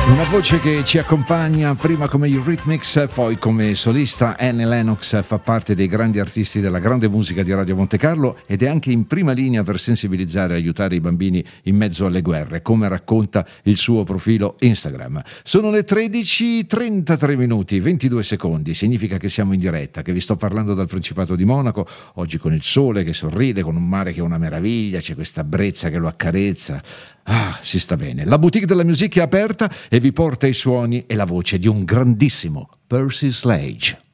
Una voce che ci accompagna prima come Eurythmics, poi come solista. Annie Lennox fa parte dei grandi artisti della grande musica di Radio Monte Carlo ed è anche in prima linea per sensibilizzare e aiutare i bambini in mezzo alle guerre, come racconta il suo profilo Instagram. Sono le 13:33 minuti, 22 secondi, significa che siamo in diretta, che vi sto parlando dal Principato di Monaco, oggi con il sole che sorride, con un mare che è una meraviglia, c'è questa brezza che lo accarezza. Ah, si sta bene. La boutique della musica è aperta e vi porta i suoni e la voce di un grandissimo Percy Sledge.